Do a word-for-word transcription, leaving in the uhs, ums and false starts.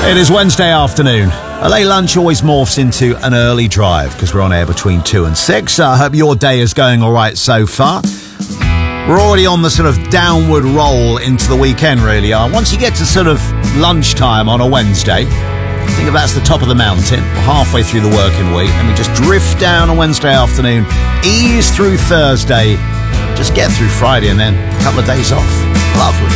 It is Wednesday afternoon. A late lunch always morphs into an early drive because we're on air between two and six. I hope your day is going all right so far. We're already on the sort of downward roll into the weekend, really are. Once you get to sort of lunchtime on a Wednesday, think of that's the top of the mountain. We're halfway through the working week, and we just drift down on Wednesday afternoon, ease through Thursday, just get through Friday, and then a couple of days off. Lovely.